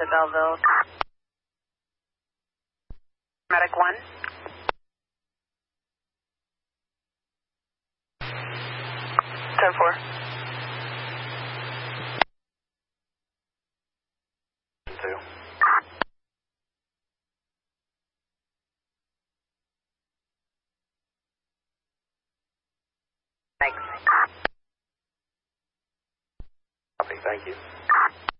to Belleville. Medic 1. 10-4. Thanks. Copy, thank you.